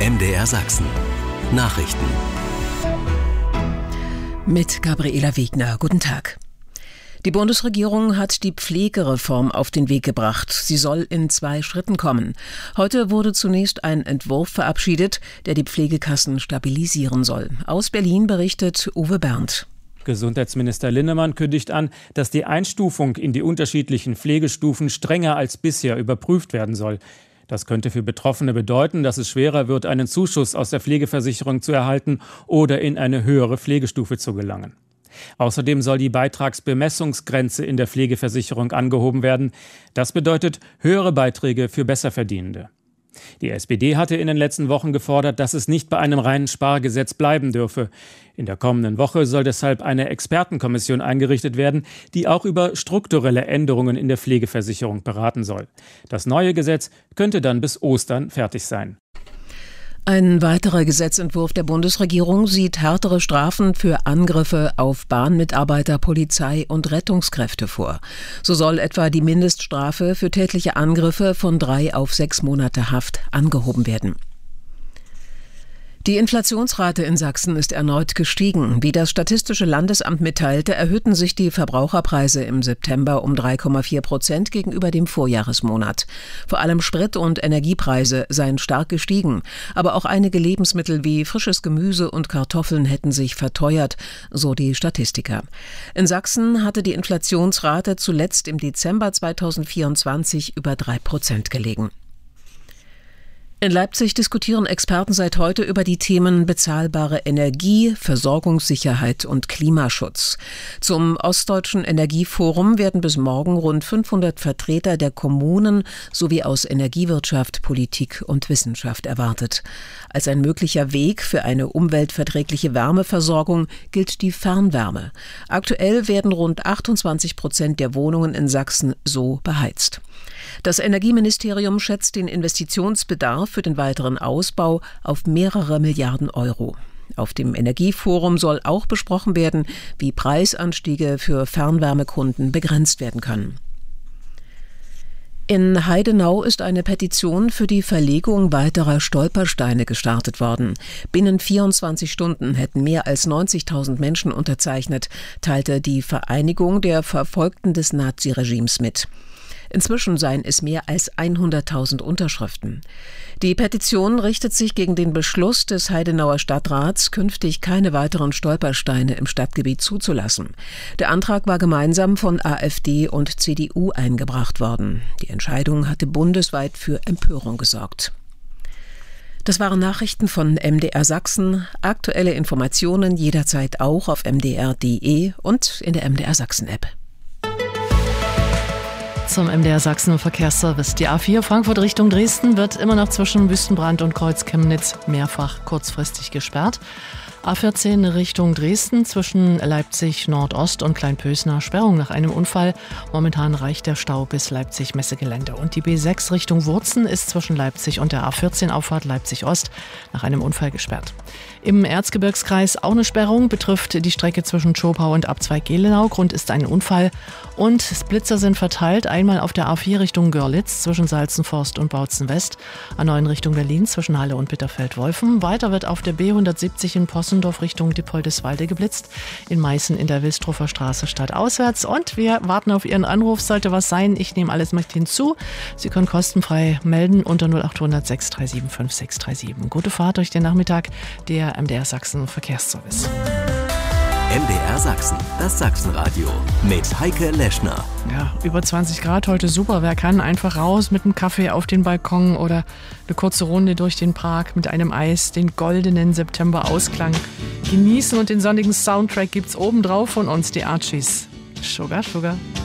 MDR Sachsen. Nachrichten. Mit Gabriela Wegner. Guten Tag. Die Bundesregierung hat die Pflegereform auf den Weg gebracht. Sie soll in 2 Schritten kommen. Heute wurde zunächst ein Entwurf verabschiedet, der die Pflegekassen stabilisieren soll. Aus Berlin berichtet Uwe Berndt. Gesundheitsminister Linnemann kündigt an, dass die Einstufung in die unterschiedlichen Pflegestufen strenger als bisher überprüft werden soll. Das könnte für Betroffene bedeuten, dass es schwerer wird, einen Zuschuss aus der Pflegeversicherung zu erhalten oder in eine höhere Pflegestufe zu gelangen. Außerdem soll die Beitragsbemessungsgrenze in der Pflegeversicherung angehoben werden. Das bedeutet höhere Beiträge für Besserverdienende. Die SPD hatte in den letzten Wochen gefordert, dass es nicht bei einem reinen Spargesetz bleiben dürfe. In der kommenden Woche soll deshalb eine Expertenkommission eingerichtet werden, die auch über strukturelle Änderungen in der Pflegeversicherung beraten soll. Das neue Gesetz könnte dann bis Ostern fertig sein. Ein weiterer Gesetzentwurf der Bundesregierung sieht härtere Strafen für Angriffe auf Bahnmitarbeiter, Polizei und Rettungskräfte vor. So soll etwa die Mindeststrafe für tätliche Angriffe von 3 auf 6 Monate Haft angehoben werden. Die Inflationsrate in Sachsen ist erneut gestiegen. Wie das Statistische Landesamt mitteilte, erhöhten sich die Verbraucherpreise im September um 3,4% gegenüber dem Vorjahresmonat. Vor allem Sprit- und Energiepreise seien stark gestiegen. Aber auch einige Lebensmittel wie frisches Gemüse und Kartoffeln hätten sich verteuert, so die Statistiker. In Sachsen hatte die Inflationsrate zuletzt im Dezember 2024 über 3% gelegen. In Leipzig diskutieren Experten seit heute über die Themen bezahlbare Energie, Versorgungssicherheit und Klimaschutz. Zum Ostdeutschen Energieforum werden bis morgen rund 500 Vertreter der Kommunen sowie aus Energiewirtschaft, Politik und Wissenschaft erwartet. Als ein möglicher Weg für eine umweltverträgliche Wärmeversorgung gilt die Fernwärme. Aktuell werden rund 28% der Wohnungen in Sachsen so beheizt. Das Energieministerium schätzt den Investitionsbedarf für den weiteren Ausbau auf mehrere Milliarden Euro. Auf dem Energieforum soll auch besprochen werden, wie Preisanstiege für Fernwärmekunden begrenzt werden können. In Heidenau ist eine Petition für die Verlegung weiterer Stolpersteine gestartet worden. Binnen 24 Stunden hätten mehr als 90.000 Menschen unterzeichnet, teilte die Vereinigung der Verfolgten des Naziregimes mit. Inzwischen seien es mehr als 100.000 Unterschriften. Die Petition richtet sich gegen den Beschluss des Heidenauer Stadtrats, künftig keine weiteren Stolpersteine im Stadtgebiet zuzulassen. Der Antrag war gemeinsam von AfD und CDU eingebracht worden. Die Entscheidung hatte bundesweit für Empörung gesorgt. Das waren Nachrichten von MDR Sachsen. Aktuelle Informationen jederzeit auch auf mdr.de und in der MDR Sachsen-App. Zum MDR Sachsen Verkehrsservice. Die A4 Frankfurt Richtung Dresden wird immer noch zwischen Wüstenbrand und Kreuz-Chemnitz mehrfach kurzfristig gesperrt. A14 Richtung Dresden zwischen Leipzig Nordost und Kleinpösner Sperrung nach einem Unfall. Momentan reicht der Stau bis Leipzig Messegelände. Und die B6 Richtung Wurzen ist zwischen Leipzig und der A14 Auffahrt Leipzig Ost nach einem Unfall gesperrt. Im Erzgebirgskreis auch eine Sperrung, betrifft die Strecke zwischen Zschopau und Abzweig Gelenau. Grund ist ein Unfall und Blitzer sind verteilt. Einmal auf der A4 Richtung Görlitz zwischen Salzenforst und Bautzen West. A9 Richtung Berlin zwischen Halle und Bitterfeld-Wolfen. Weiter wird auf der B170 in Possendorf Richtung Dippoldiswalde geblitzt. In Meißen in der Wilstrofer Straße stadtauswärts. Und wir warten auf Ihren Anruf. Sollte was sein, ich nehme alles mit hinzu. Sie können kostenfrei melden unter 0800 637 5637. Gute Fahrt durch den Nachmittag. Der MDR Sachsen Verkehrsservice. MDR Sachsen, das Sachsenradio mit Heike Leschner. Ja, über 20 Grad heute super. Wer kann, einfach raus mit einem Kaffee auf den Balkon oder eine kurze Runde durch den Park mit einem Eis, den goldenen September-Ausklang genießen und den sonnigen Soundtrack gibt's obendrauf von uns, die Archies. Sugar, Sugar.